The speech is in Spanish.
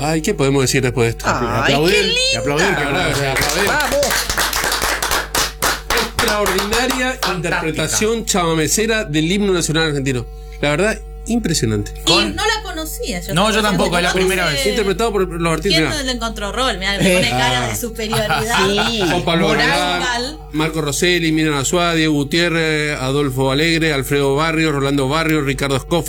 Ay, ¿qué podemos decir después de esto? Ay, qué linda. Y aplaudir, que verdad, aplaudir. Vamos. Extraordinaria interpretación chamamecera del himno nacional argentino. La verdad, impresionante. Y no la conocía. No, yo tampoco, es la primera vez. Interpretado por los artistas. ¿Quién no le encontró rol? Mirá, me pone cara de superioridad. Sí. Juan Pablo Moral. Barral, Marco Rosselli, Miriam Azuá, Diego Gutiérrez, Adolfo Alegre, Alfredo Barrios, Rolando Barrios, Ricardo Escofa.